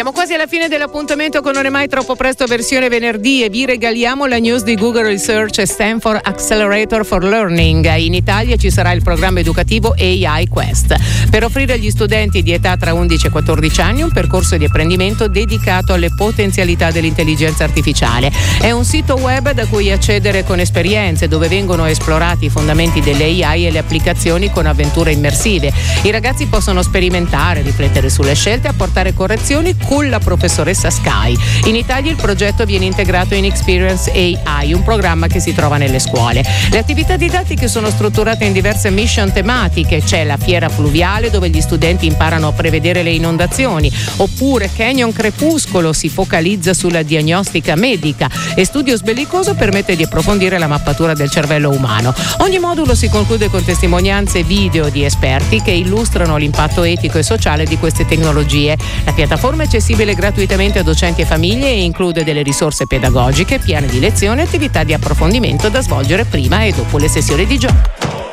Siamo quasi alla fine dell'appuntamento con Non è mai troppo presto versione venerdì e vi regaliamo la news di Google Research e Stanford Accelerator for Learning. In Italia ci sarà il programma educativo AI Quest per offrire agli studenti di età tra 11 e 14 anni un percorso di apprendimento dedicato alle potenzialità dell'intelligenza artificiale. È un sito web da cui accedere con esperienze dove vengono esplorati i fondamenti dell'AI e le applicazioni con avventure immersive. I ragazzi possono sperimentare, riflettere sulle scelte e apportare correzioni con la professoressa Sky. In Italia il progetto viene integrato in Experience AI, un programma che si trova nelle scuole. Le attività didattiche sono strutturate in diverse mission tematiche. C'è la fiera fluviale dove gli studenti imparano a prevedere le inondazioni, oppure Canyon Crepuscolo si focalizza sulla diagnostica medica e Studios Bellicoso permette di approfondire la mappatura del cervello umano. Ogni modulo si conclude con testimonianze video di esperti che illustrano l'impatto etico e sociale di queste tecnologie. La piattaforma è accessibile gratuitamente a docenti e famiglie e include delle risorse pedagogiche, piani di lezione e attività di approfondimento da svolgere prima e dopo le sessioni di gioco.